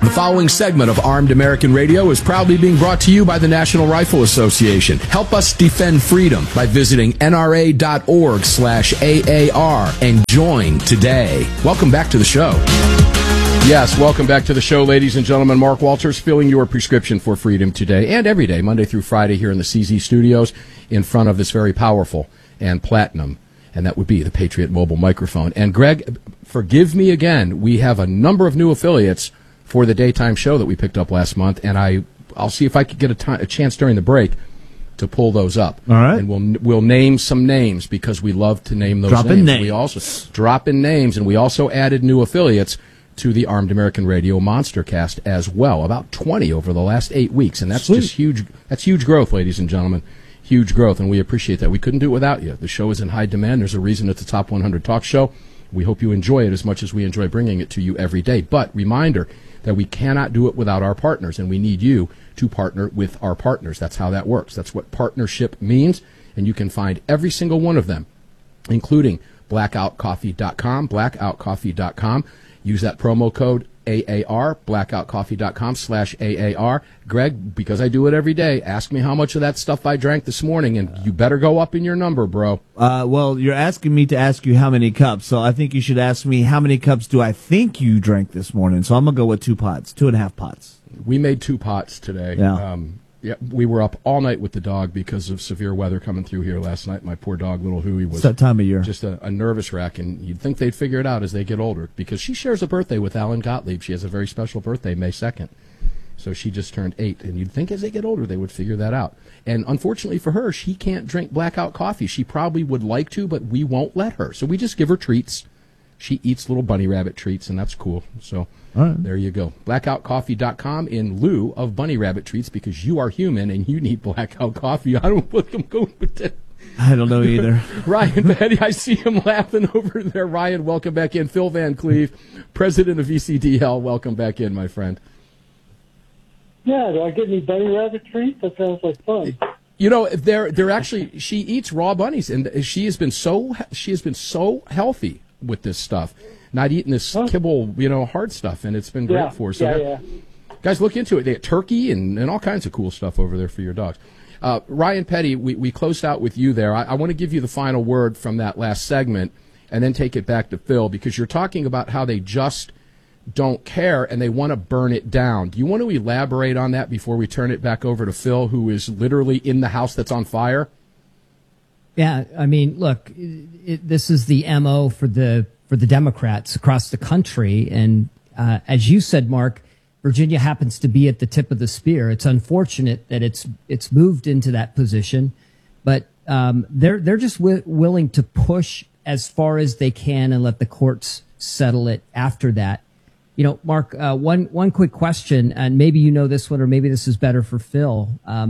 The following segment of Armed American Radio is proudly being brought to you by the National Rifle Association. Help us defend freedom by visiting nra.org/AAR and join today. Welcome back to the show. Yes, welcome back to the show, ladies and gentlemen. Mark Walters filling your prescription for freedom today and every day, Monday through Friday, here in the CZ studios in front of this very powerful and platinum, and that would be the Patriot Mobile microphone. And Greg, forgive me again, we have a number of new affiliates for the daytime show that we picked up last month, and I'll see if I could get a chance during the break to pull those up. All right. And we'll name some names because we love to name those names. We also drop in names, and we also added new affiliates to the Armed American Radio Monster Cast as well, about 20 over the last 8 weeks, and that's just huge. That's huge growth, ladies and gentlemen, huge growth, and we appreciate that. We couldn't do it without you. The show is in high demand. There's a reason it's a top 100 talk show. We hope you enjoy it as much as we enjoy bringing it to you every day. But reminder that we cannot do it without our partners, and we need you to partner with our partners. That's how that works. That's what partnership means, and you can find every single one of them, including blackoutcoffee.com, blackoutcoffee.com. Use that promo code AAR, blackoutcoffee.com/AAR. Greg, because I do it every day, ask me how much of that stuff I drank this morning, and you better go up in your number, bro. Well, you're asking me to ask you how many cups, so I think you should ask me how many cups do I think you drank this morning. So I'm going to go with 2 pots, 2.5 pots. We made 2 pots today. Yeah. Yeah, we were up all night with the dog because of severe weather coming through here last night. My poor dog, little Huey, was it's that time of year. Just a nervous wreck, and you'd think they'd figure it out as they get older because she shares a birthday with Alan Gottlieb. She has a very special birthday, May 2nd. So she just turned 8, and you'd think as they get older they would figure that out. And unfortunately for her, she can't drink Blackout coffee. She probably would like to, but we won't let her. So we just give her treats. She eats little bunny rabbit treats, and that's cool. So There you go. Blackoutcoffee.com in lieu of bunny rabbit treats because you are human and you need Blackout coffee. I don't know what I'm going with that. I don't know either. Ryan Petty, I see him laughing over there. Ryan, welcome back in. Phil Van Cleve, president of VCDL, welcome back in, my friend. Yeah, do I get any bunny rabbit treats? That sounds like fun. You know, they're actually, she eats raw bunnies, and she has been so healthy with this stuff, not eating this kibble, hard stuff, and it's been great for her. So guys, look into it. They have turkey and all kinds of cool stuff over there for your dogs. Ryan Petty, we closed out with you there. I want to give you the final word from that last segment and then take it back to Phil, because you're talking about how they just don't care and they want to burn it down. Do you want to elaborate on that before we turn it back over to Phil, who is literally in the house that's on fire? Yeah, I mean, look, this is the MO for the Democrats across the country, and as you said, Mark, Virginia happens to be at the tip of the spear. It's unfortunate that it's moved into that position, but they're just willing to push as far as they can and let the courts settle it after that. You know, Mark, one quick question, and maybe you know this one, or maybe this is better for Phil.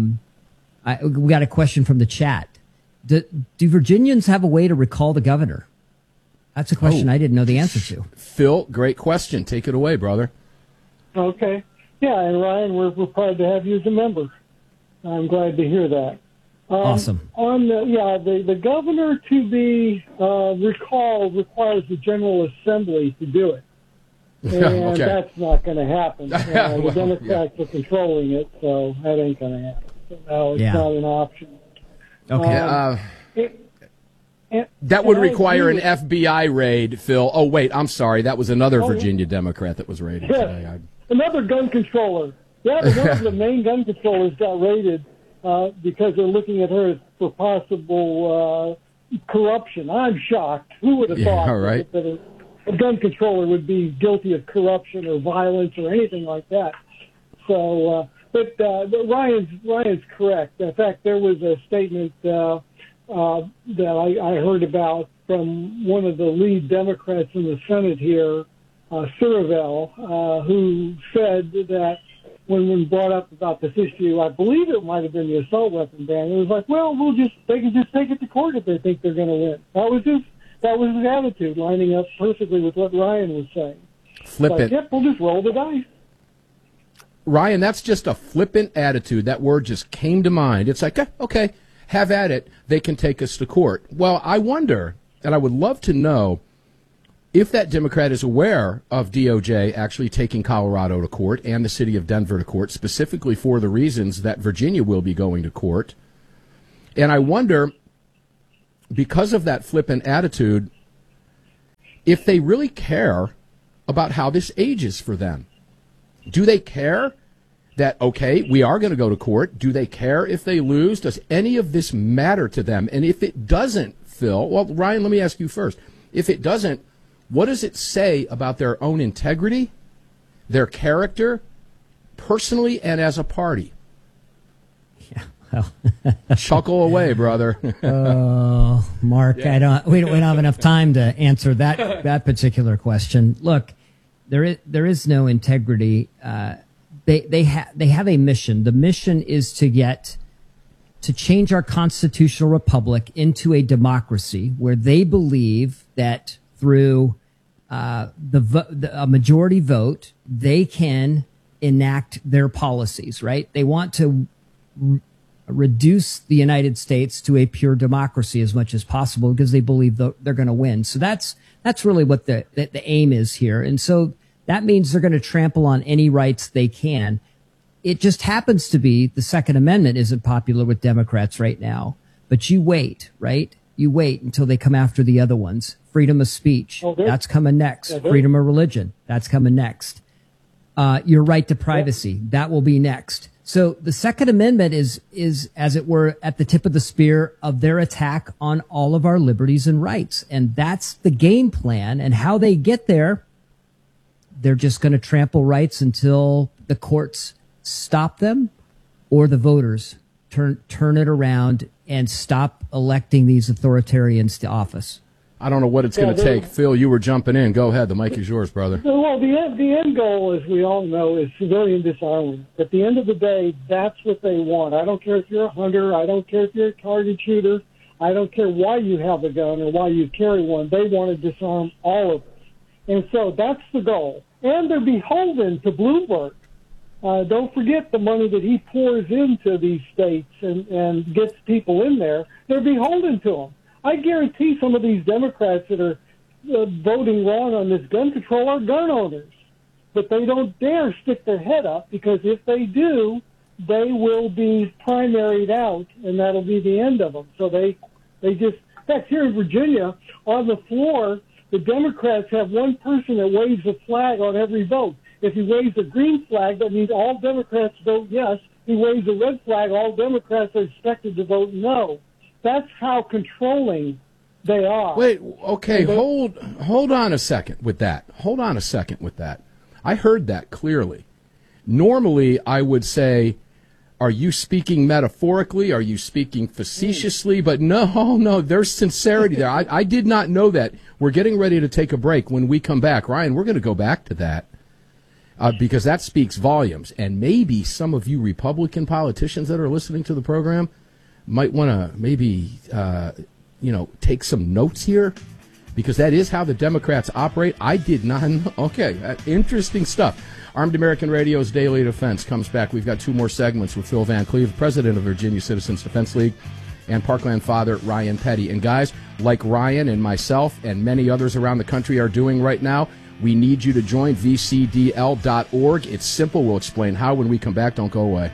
We got a question from the chat. Do Virginians have a way to recall the governor? That's a question I didn't know the answer to. Phil, great question. Take it away, brother. Okay. Yeah, and Ryan, we're proud to have you as a member. I'm glad to hear that. Awesome. The governor to be recalled requires the General Assembly to do it. And that's not going to happen. The Democrats are controlling it, so that ain't going to happen. So, no, it's not an option. Okay. That would require an FBI raid, Phil. Oh, wait, I'm sorry. That was another Virginia Democrat that was raided today. Another gun controller. Yeah, one of the main gun controllers got raided because they're looking at her for possible corruption. I'm shocked. Who would have thought that a gun controller would be guilty of corruption or violence or anything like that? So, but Ryan's correct. In fact, there was a statement that I heard about from one of the lead Democrats in the Senate here, Surivel, who said that when brought up about this issue, I believe it might have been the assault weapon ban, it was like, well, they can just take it to court if they think they're going to win. That was his attitude, lining up perfectly with what Ryan was saying. Flippant. Yep, we'll just roll the dice. Ryan, that's just a flippant attitude. That word just came to mind. It's like, okay, have at it. They can take us to court. Well, I wonder, and I would love to know, if that Democrat is aware of DOJ actually taking Colorado to court and the city of Denver to court, specifically for the reasons that Virginia will be going to court, and I wonder, because of that flippant attitude, if they really care about how this ages for them. Do they care that, okay, we are going to go to court? Do they care if they lose? Does any of this matter to them? And if it doesn't, Phil, well, Ryan, let me ask you first. If it doesn't, what does it say about their own integrity, their character, personally and as a party? Yeah, well. Chuckle away, brother. Oh, Mark, yeah. We don't have enough time to answer that particular question. Look, there is no integrity. They have a mission. The mission is to change our constitutional republic into a democracy where they believe that through a majority vote, they can enact their policies, right? They want to reduce the United States to a pure democracy as much as possible because they believe they're going to win. So that's really what the aim is here. And so that means they're going to trample on any rights they can. It just happens to be the Second Amendment isn't popular with Democrats right now. But you wait, right? You wait until they come after the other ones. Freedom of speech, that's coming next. Freedom of religion, that's coming next. Your right to privacy, that will be next. So the Second Amendment is, as it were, at the tip of the spear of their attack on all of our liberties and rights. And that's the game plan. And how they get there, they're just going to trample rights until the courts stop them or the voters turn it around and stop electing these authoritarians to office. I don't know what it's going to take. Phil, you were jumping in. Go ahead. The mic is yours, brother. Well, the end goal, as we all know, is civilian disarmament. At the end of the day, that's what they want. I don't care if you're a hunter. I don't care if you're a target shooter. I don't care why you have a gun or why you carry one. They want to disarm all of us. And so that's the goal. And they're beholden to Bloomberg. Don't forget the money that he pours into these states and gets people in there. They're beholden to him. I guarantee some of these Democrats that are voting wrong on this gun control are gun owners. But they don't dare stick their head up, because if they do, they will be primaried out, and that'll be the end of them. So they just, in fact, here in Virginia, on the floor, the Democrats have one person that waves a flag on every vote. If he waves a green flag, that means all Democrats vote yes. If he waves a red flag, all Democrats are expected to vote no. That's how controlling they are. Wait, okay, hold on a second with that. Hold on a second with that. I heard that clearly. Normally, I would say, are you speaking metaphorically? Are you speaking facetiously? But no, there's sincerity there. I did not know that. We're getting ready to take a break. When we come back, Ryan, we're going to go back to that. Because that speaks volumes. And maybe some of you Republican politicians that are listening to the program might want to maybe, take some notes here, because that is how the Democrats operate. I did not know. Okay, interesting stuff. Armed American Radio's Daily Defense comes back. We've got two more segments with Phil Van Cleve, president of Virginia Citizens Defense League, and Parkland father Ryan Petty. And guys, like Ryan and myself and many others around the country are doing right now, we need you to join vcdl.org. It's simple. We'll explain how when we come back. Don't go away.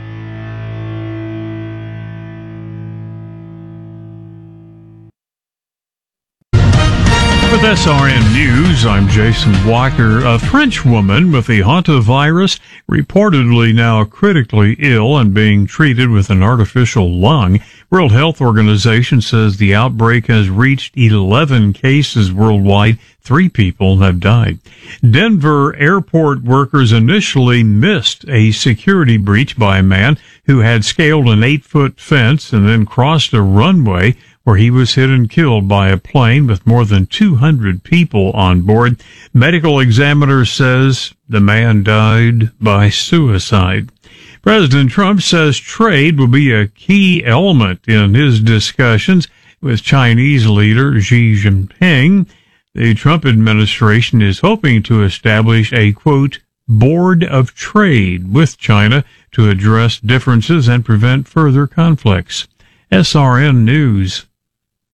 With SRN News, I'm Jason Walker. A French woman with the hantavirus, reportedly now critically ill and being treated with an artificial lung. World Health Organization says the outbreak has reached 11 cases worldwide. 3 people have died. Denver airport workers initially missed a security breach by a man who had scaled an 8-foot fence and then crossed a runway, where he was hit and killed by a plane with more than 200 people on board. Medical examiner says the man died by suicide. President Trump says trade will be a key element in his discussions with Chinese leader Xi Jinping. The Trump administration is hoping to establish a, quote, board of trade with China to address differences and prevent further conflicts. SRN News.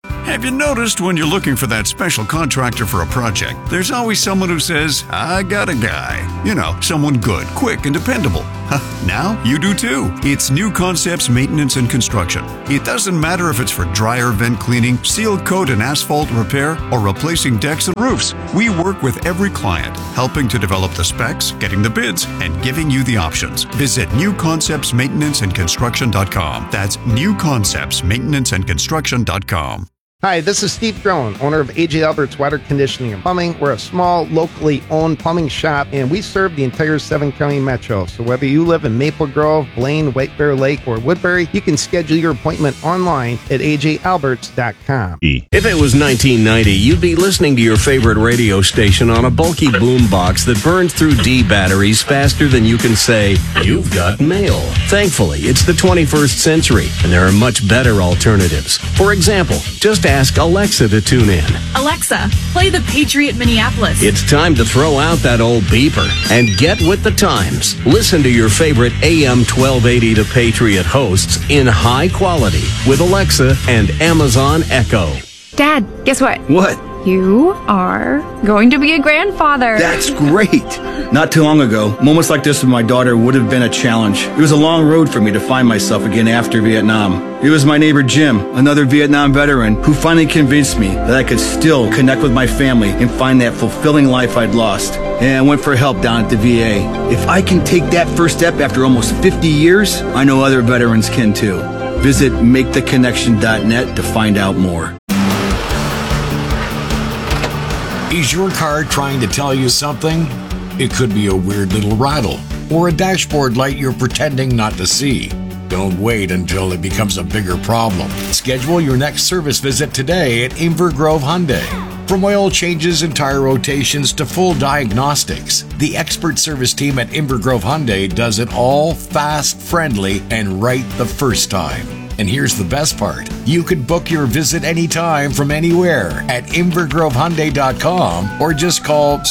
Have you noticed when you're looking for that special contractor for a project, there's always someone who says, I got a guy. You know, someone good, quick, and dependable. Now you do too. It's New Concepts Maintenance and Construction. It doesn't matter if it's for dryer vent cleaning, seal coat and asphalt repair, or replacing decks and roofs. We work with every client, helping to develop the specs, getting the bids, and giving you the options. Visit newconceptsmaintenanceandconstruction.com. That's newconceptsmaintenanceandconstruction.com. Hi, this is Steve Drone, owner of AJ Albert's Water Conditioning and Plumbing. We're a small, locally owned plumbing shop, and we serve the entire 7-county metro. So whether you live in Maple Grove, Blaine, White Bear Lake, or Woodbury, you can schedule your appointment online at ajalberts.com. If it was 1990, you'd be listening to your favorite radio station on a bulky boombox that burns through D batteries faster than you can say, you've got mail. Thankfully, it's the 21st century, and there are much better alternatives. For example, just ask Alexa to tune in. Alexa, play the Patriot Minneapolis. It's time to throw out that old beeper and get with the times. Listen to your favorite AM 1280 The Patriot hosts in high quality with Alexa and Amazon Echo. Dad, guess what? What? You are going to be a grandfather. That's great. Not too long ago, moments like this with my daughter would have been a challenge. It was a long road for me to find myself again after Vietnam. It was my neighbor Jim, another Vietnam veteran, who finally convinced me that I could still connect with my family and find that fulfilling life I'd lost. And I went for help down at the VA. If I can take that first step after almost 50 years, I know other veterans can too. Visit maketheconnection.net to find out more. Is your car trying to tell you something? It could be a weird little rattle or a dashboard light you're pretending not to see. Don't wait until it becomes a bigger problem. Schedule your next service visit today at Inver Grove Hyundai. From oil changes and tire rotations to full diagnostics, the expert service team at Inver Grove Hyundai does it all fast, friendly, and right the first time. And here's the best part. You can book your visit anytime from anywhere at invergrovehyundai.com or just call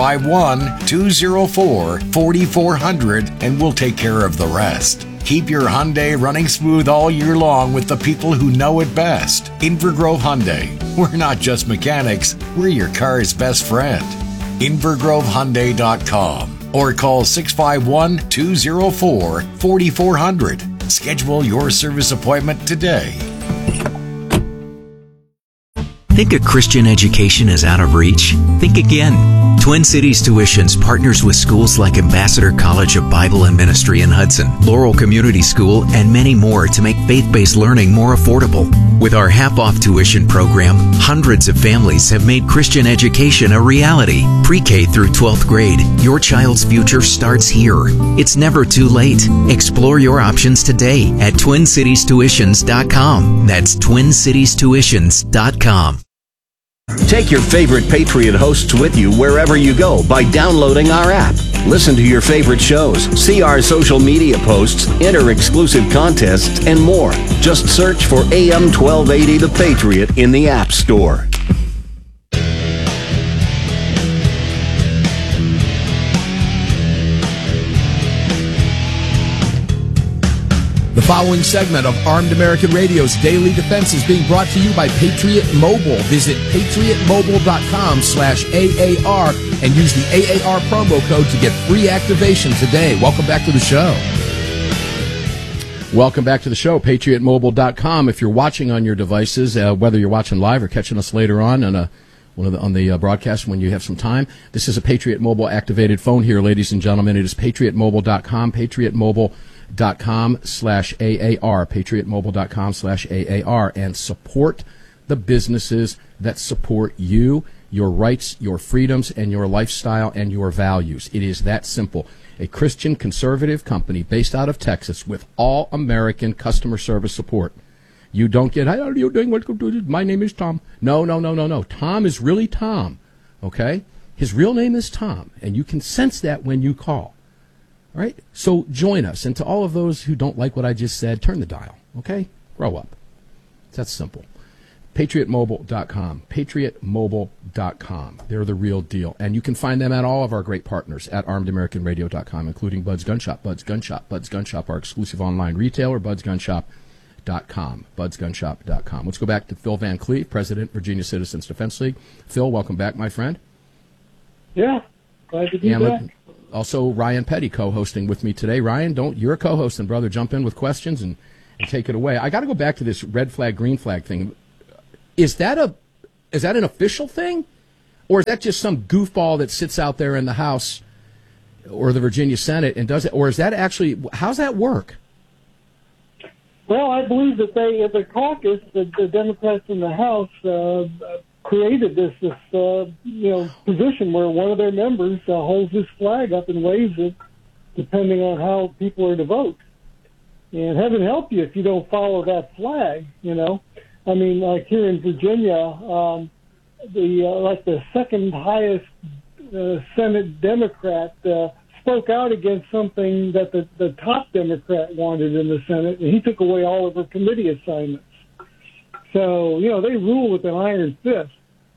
651-204-4400 and we'll take care of the rest. Keep your Hyundai running smooth all year long with the people who know it best. Inver Grove Hyundai. We're not just mechanics, we're your car's best friend. invergrovehyundai.com or call 651-204-4400. Schedule your service appointment today. Think a Christian education is out of reach? Think again. Twin Cities Tuitions partners with schools like Ambassador College of Bible and Ministry in Hudson, Laurel Community School, and many more to make faith-based learning more affordable. With our half-off tuition program, hundreds of families have made Christian education a reality. Pre-K through 12th grade, your child's future starts here. It's never too late. Explore your options today at TwinCitiesTuitions.com. That's TwinCitiesTuitions.com. Take your favorite Patriot hosts with you wherever you go by downloading our app. Listen to your favorite shows, see our social media posts, enter exclusive contests, and more. Just search for AM 1280 The Patriot in the App Store. The following segment of Armed American Radio's Daily Defense is being brought to you by Patriot Mobile. Visit patriotmobile.com/AAR and use the AAR promo code to get free activation today. Welcome back to the show. Welcome back to the show, patriotmobile.com. If you're watching on your devices, whether you're watching live or catching us later on the broadcast when you have some time, this is a Patriot Mobile activated phone here, ladies and gentlemen. It is patriotmobile.com, patriotmobile.com/AAR, patriotmobile.com/AAR, and support the businesses that support you, your rights, your freedoms, and your lifestyle and your values. It is that simple. A Christian conservative company based out of Texas with all American customer service support. You don't get, how are you doing? My name is Tom. No. Tom is really Tom, okay? His real name is Tom, and you can sense that when you call. All right? So join us. And to all of those who don't like what I just said, turn the dial, okay? Grow up. It's that simple. PatriotMobile.com. PatriotMobile.com. They're the real deal. And you can find them at all of our great partners at ArmedAmericanRadio.com, including Bud's Gun Shop. Bud's Gun Shop, our exclusive online retailer. Bud's Gun Shop, budsgunshop.com. Let's go back to Phil Van Cleve, President, Virginia Citizens Defense League. Phil, welcome back, my friend. Yeah, glad to be back. Also, Ryan Petty co-hosting with me today. Ryan, you're a co-host, and brother, jump in with questions and take it away. I got to go back to this red flag, green flag thing. Is that an official thing, or is that just some goofball that sits out there in the House or the Virginia Senate and does it, or is that actually, how's that work? Well, I believe that the caucus, the Democrats in the House, created this position where one of their members holds this flag up and waves it, depending on how people are to vote. And heaven help you if you don't follow that flag. I mean, like here in Virginia, the second highest Senate Democrat spoke out against something that the top Democrat wanted in the Senate, and he took away all of her committee assignments. So, they rule with an iron fist.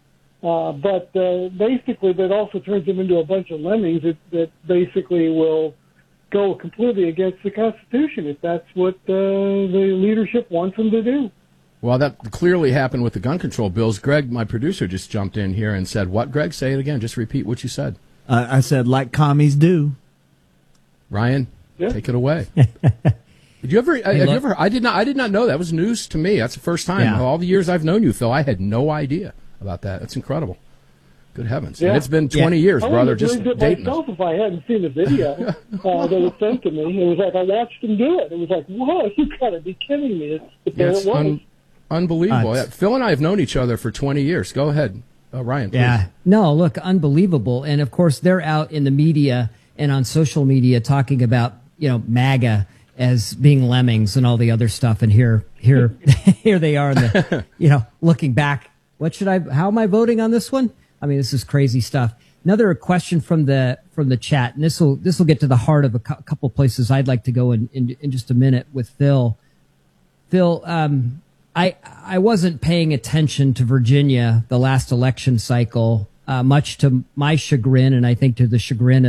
But basically, that also turns them into a bunch of lemmings that basically will go completely against the Constitution if that's what the leadership wants them to do. Well, that clearly happened with the gun control bills. Greg, my producer, just jumped in here and said, what, Greg? Say it again. Just repeat what you said. I said, like commies do. Ryan, take it away. Did you ever? I did not know that. Was news to me. That's the first time. Yeah. All the years I've known you, Phil, I had no idea about that. That's incredible. Good heavens! Yeah. And it's been 20 years, brother. Just dating myself if I hadn't seen the video that was sent to me. It was like I watched him do it. It was like, whoa, you got to be kidding me! It was unbelievable. Phil and I have known each other for 20 years. Go ahead, Ryan. Please. Yeah. No, look, unbelievable. And of course, they're out in the media and on social media talking about MAGA as being lemmings and all the other stuff. And here they are, looking back. How am I voting on this one? I mean, this is crazy stuff. Another question from the chat, and this will get to the heart of a couple places I'd like to go in just a minute with Phil. Phil, I wasn't paying attention to Virginia the last election cycle, much to my chagrin, and I think to the chagrin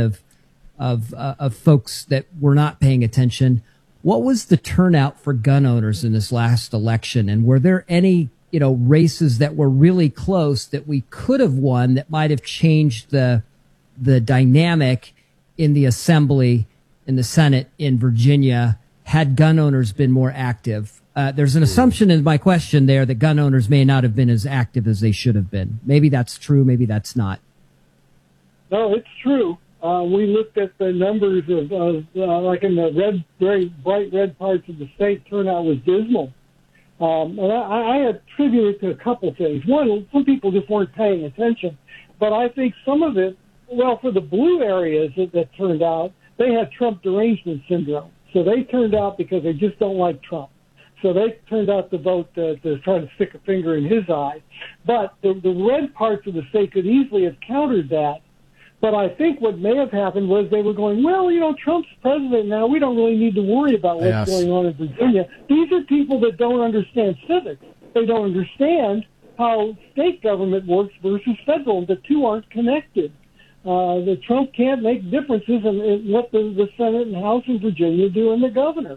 of folks that were not paying attention. What was the turnout for gun owners in this last election, and were there any races that were really close that we could have won that might have changed the dynamic in the Assembly, in the Senate in Virginia, had gun owners been more active? There's an assumption in my question there that gun owners may not have been as active as they should have been. Maybe that's true, maybe that's not. No, it's true. We looked at the numbers of like in the very bright red parts of the state, turnout was dismal. And I attribute it to a couple things. One, some people just weren't paying attention. But I think some of it, for the blue areas that turned out, they had Trump derangement syndrome. So they turned out because they just don't like Trump. So they turned out to vote to try to stick a finger in his eye. But the red parts of the state could easily have countered that. But I think what may have happened was they were going, Trump's president now. We don't really need to worry about what's going on in Virginia. These are people that don't understand civics. They don't understand how state government works versus federal. The two aren't connected. The Trump can't make differences in what the Senate and House in Virginia do and the governor.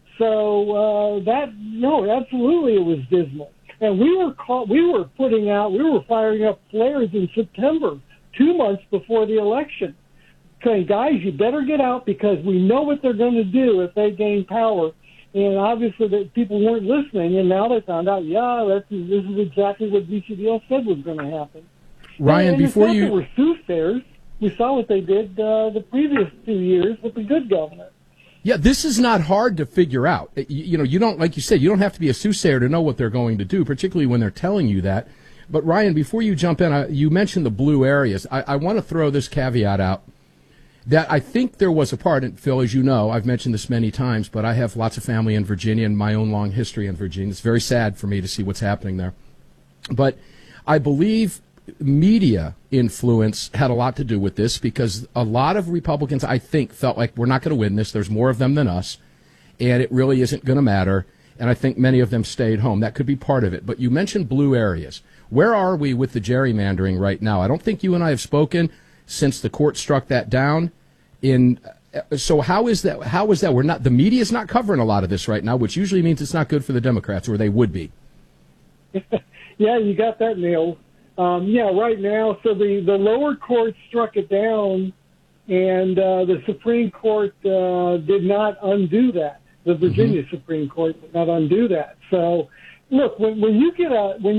So absolutely it was dismal. And we were firing up flares in September, 2 months before the election, saying, guys, you better get out because we know what they're going to do if they gain power. And obviously that people weren't listening, and now they found out, this is exactly what VCDL said was going to happen. Ryan, before you... There were soothsayers. We saw what they did the previous 2 years with the good governor. Yeah, this is not hard to figure out. You don't, like you said, you don't have to be a soothsayer to know what they're going to do, particularly when they're telling you that. But, Ryan, before you jump in, you mentioned the blue areas. I want to throw this caveat out that I think there was a part, and Phil, as you know, I've mentioned this many times, but I have lots of family in Virginia and my own long history in Virginia. It's very sad for me to see what's happening there. But I believe media influence had a lot to do with this because a lot of Republicans, I think, felt like we're not going to win this. There's more of them than us, and it really isn't going to matter. And I think many of them stayed home. That could be part of it. But you mentioned blue areas. Where are we with the gerrymandering right now? I don't think you and I have spoken since the court struck that down. So how is that? The media is not covering a lot of this right now, which usually means it's not good for the Democrats, or they would be. Yeah, you got that nailed. Right now, so the lower court struck it down, and the Supreme Court did not undo that. The Virginia Supreme Court did not undo that. So, look, when you get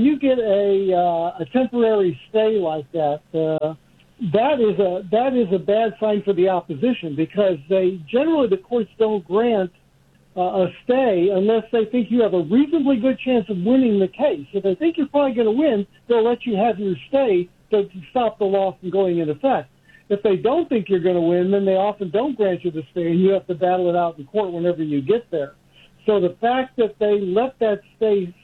a temporary stay like that, that is a bad sign for the opposition, because the courts don't grant a stay unless they think you have a reasonably good chance of winning the case. If they think you're probably going to win, they'll let you have your stay to stop the law from going into effect. If they don't think you're going to win, then they often don't grant you the stay, and you have to battle it out in court whenever you get there. So the fact that they let that stay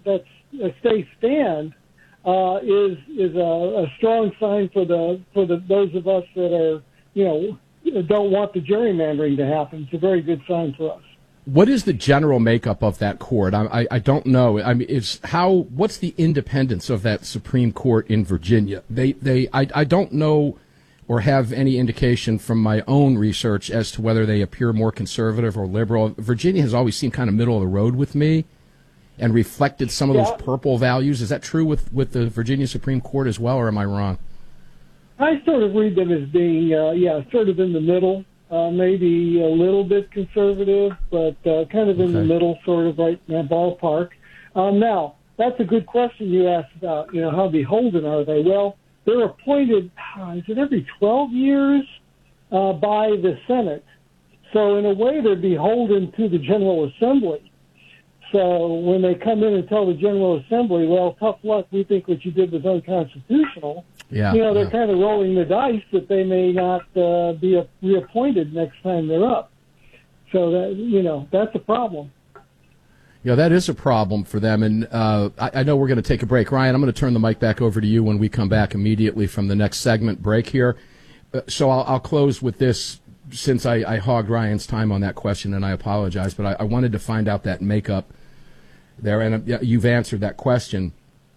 stand is a strong sign for those of us that are don't want the gerrymandering to happen. It's a very good sign for us. What is the general makeup of that court? I don't know. I mean, what's the independence of that Supreme Court in Virginia? I don't know or have any indication from my own research as to whether they appear more conservative or liberal. Virginia has always seemed kind of middle of the road with me and reflected some of those purple values. Is that true with the Virginia Supreme Court as well, or am I wrong? I sort of read them as being, sort of in the middle. Maybe a little bit conservative, but kind of in the middle, sort of right in that ballpark. Now, that's a good question you asked about, how beholden are they? Well, they're appointed, is it every 12 years by the Senate? So in a way, they're beholden to the General Assembly. So when they come in and tell the General Assembly, well, tough luck, we think what you did was unconstitutional, they're kind of rolling the dice that they may not be reappointed next time they're up. So that that's a problem. Yeah, that is a problem for them. And I know we're going to take a break. Ryan, I'm going to turn the mic back over to you when we come back immediately from the next segment break here. So I'll close with this, since I hogged Ryan's time on that question, and I apologize, but I wanted to find out that makeup there, and you've answered that question.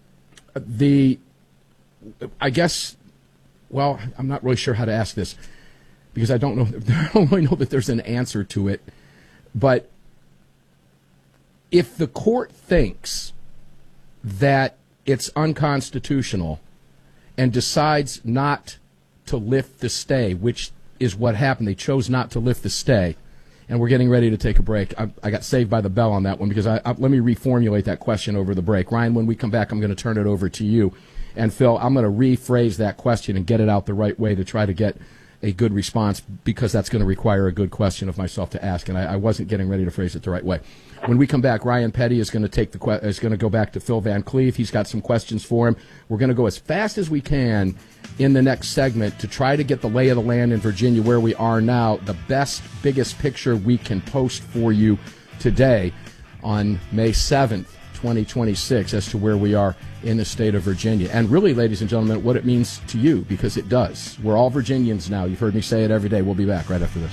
I guess, well, I'm not really sure how to ask this, because I don't really know that there's an answer to it. But if the court thinks that it's unconstitutional and decides not to lift the stay, which is what happened, they chose not to lift the stay, and we're getting ready to take a break. I got saved by the bell on that one, because let me reformulate that question over the break. Ryan, when we come back, I'm going to turn it over to you. And Phil, I'm going to rephrase that question and get it out the right way to try to get a good response, because that's going to require a good question of myself to ask, and I wasn't getting ready to phrase it the right way. When we come back, Ryan Petty is going to go back to Phil Van Cleave. He's got some questions for him. We're going to go as fast as we can in the next segment to try to get the lay of the land in Virginia, where we are now, the biggest picture we can post for you today on May 7th, 2026, as to where we are in the state of Virginia. And really, ladies and gentlemen, what it means to you, because it does. We're all Virginians now. You've heard me say it every day. We'll be back right after this.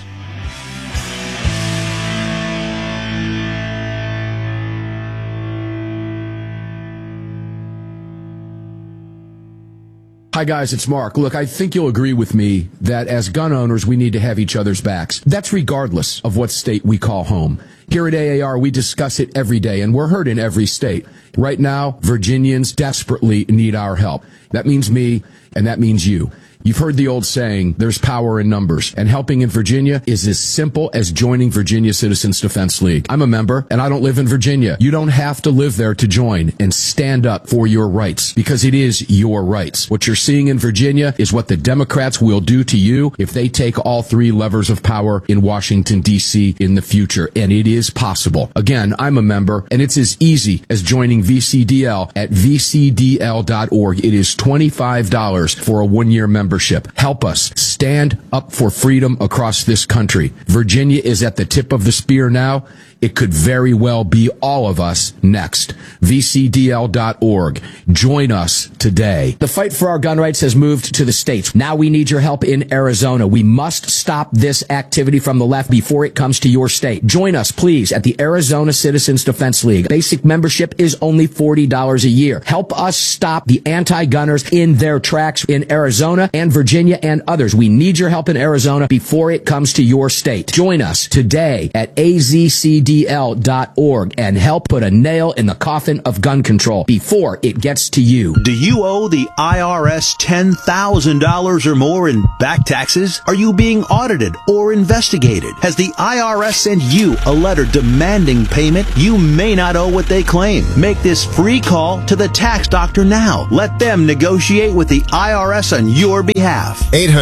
Hi, guys, it's Mark. Look, I think you'll agree with me that as gun owners, we need to have each other's backs. That's regardless of what state we call home. Here at AAR, we discuss it every day, and we're heard in every state. Right now, Virginians desperately need our help. That means me, and that means you. You've heard the old saying, there's power in numbers, and helping in Virginia is as simple as joining Virginia Citizens Defense League. I'm a member, and I don't live in Virginia. You don't have to live there to join and stand up for your rights, because it is your rights. What you're seeing in Virginia is what the Democrats will do to you if they take all three levers of power in Washington, D.C. in the future, and it is possible. Again, I'm a member, and it's as easy as joining VCDL at vcdl.org. It is $25 for a one-year membership. Help us stand up for freedom across this country. Virginia is at the tip of the spear now. It could very well be all of us next. VCDL.org. Join us today. The fight for our gun rights has moved to the states. Now we need your help in Arizona. We must stop this activity from the left before it comes to your state. Join us, please, at the Arizona Citizens Defense League. Basic membership is only $40 a year. Help us stop the anti-gunners in their tracks in Arizona and Virginia and others. We need your help in Arizona before it comes to your state. Join us today at azcdl.org and help put a nail in the coffin of gun control before it gets to you. Do you owe the IRS $10,000 or more in back taxes? Are you being audited or investigated? Has the IRS sent you a letter demanding payment? You may not owe what they claim. Make this free call to the tax doctor now. Let them negotiate with the IRS on your behalf.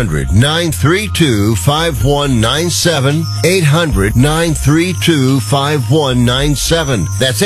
800-932-5197. 800-932-5197. That's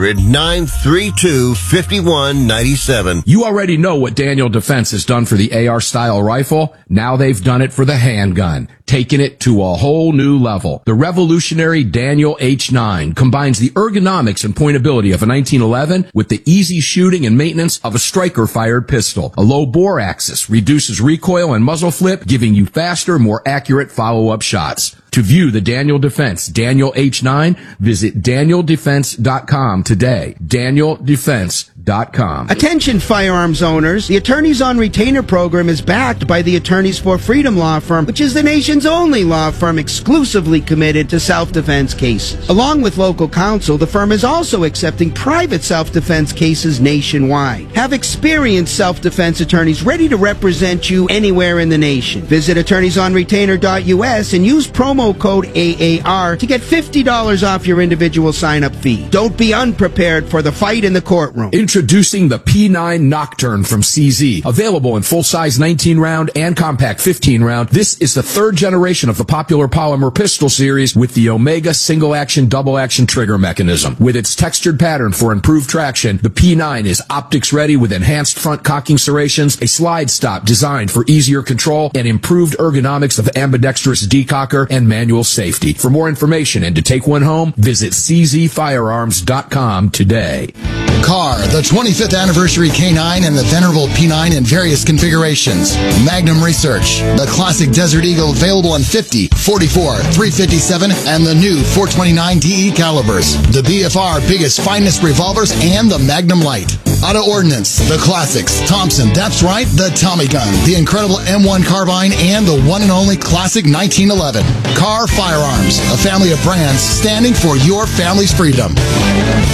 800-932-5197. You already know what Daniel Defense has done for the AR-style rifle. Now they've done it for the handgun, taking it to a whole new level. The revolutionary Daniel H9 combines the ergonomics and pointability of a 1911 with the easy shooting and maintenance of a striker-fired pistol. A low bore axis reduces recoil and muzzle flip, giving you faster, more accurate follow-up shots. To view the Daniel Defense Daniel H9, visit DanielDefense.com today. DanielDefense.com. Attention firearms owners. The Attorneys on Retainer program is backed by the Attorneys for Freedom Law Firm, which is the nation's only law firm exclusively committed to self-defense cases. Along with local counsel, the firm is also accepting private self-defense cases nationwide. Have experienced self-defense attorneys ready to represent you anywhere in the nation. Visit attorneysonretainer.us and use promo code AAR to get $50 off your individual sign-up fee. Don't be unprepared for the fight in the courtroom. Introducing the P9 Nocturne from CZ. Available in full-size 19-round and compact 15-round. This is the third generation of the popular polymer pistol series with the Omega single-action, double-action trigger mechanism. With its textured pattern for improved traction, the P9 is optics-ready with enhanced front cocking serrations, a slide stop designed for easier control, and improved ergonomics of ambidextrous decocker and manual safety. For more information and to take one home, visit czfirearms.com today. Car, the 25th anniversary K9 and the venerable P9 in various configurations. Magnum Research, the classic Desert Eagle available in 50, 44, 357, and the new 429 DE calibers. The BFR biggest, finest revolvers and the Magnum Light. Auto Ordnance, the classics. Thompson, that's right, the Tommy gun, the incredible M1 carbine, and the one and only classic 1911. Car Firearms, a family of brands standing for your family's freedom.